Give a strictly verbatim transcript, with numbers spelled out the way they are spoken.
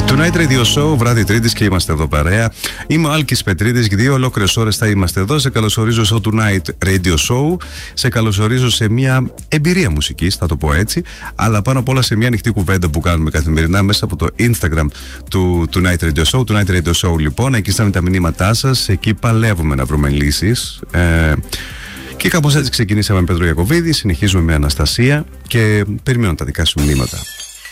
Tonight Radio Show, βράδυ Τρίτης και είμαστε εδώ παρέα. Είμαι ο Άλκης Πετρίδης και δύο ολόκληρες ώρες θα είμαστε εδώ. Σε καλωσορίζω στο Tonight Radio Show. Σε καλωσορίζω σε μια εμπειρία μουσικής, θα το πω έτσι. Αλλά πάνω απ' όλα σε μια ανοιχτή κουβέντα που κάνουμε καθημερινά μέσα από το Instagram του Tonight Radio Show. Tonight Radio Show, λοιπόν. Εκεί στάμε τα μηνύματά σας. Εκεί παλεύουμε να βρούμε λύσεις. Ε, και κάπως έτσι ξεκινήσαμε με Πέτρο Ιακωβίδη. Συνεχίζουμε με Αναστασία και περιμένω τα δικά σου μηνύματα.